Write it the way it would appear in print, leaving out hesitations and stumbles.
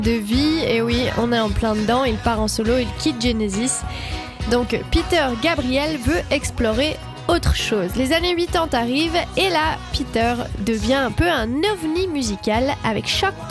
de vie. Et oui, on est en plein dedans. Il part en solo, il quitte Genesis. Donc Peter Gabriel veut explorer autre chose. Les années 80 arrivent et là, Peter devient un peu un ovni musical avec Shock